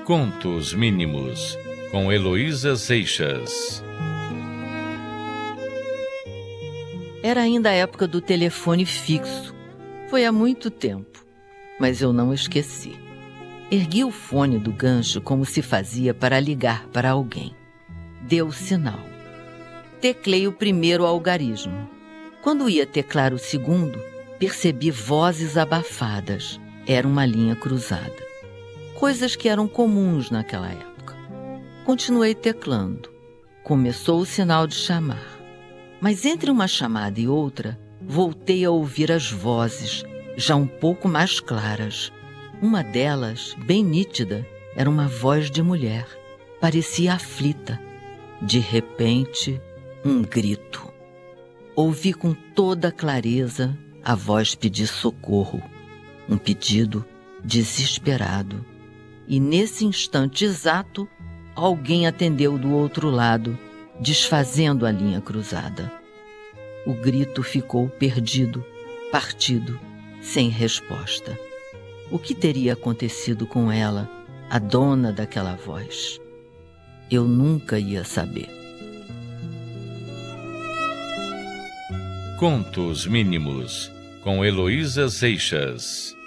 Contos Mínimos, com Heloísa Seixas. Era ainda a época do telefone fixo. Foi há muito tempo, mas eu não esqueci. Ergui o fone do gancho como se fazia para ligar para alguém. Deu o sinal. Teclei o primeiro algarismo. Quando ia teclar o segundo, percebi vozes abafadas. Era uma linha cruzada. Coisas que eram comuns naquela época. Continuei teclando. Começou o sinal de chamar. Mas entre uma chamada e outra, voltei a ouvir as vozes, já um pouco mais claras. Uma delas, bem nítida, era uma voz de mulher. Parecia aflita. De repente, um grito. Ouvi com toda clareza a voz pedir socorro. Um pedido desesperado. E nesse instante exato, alguém atendeu do outro lado, desfazendo a linha cruzada. O grito ficou perdido, partido, sem resposta. O que teria acontecido com ela, a dona daquela voz? Eu nunca ia saber. Contos Mínimos, com Heloísa Seixas.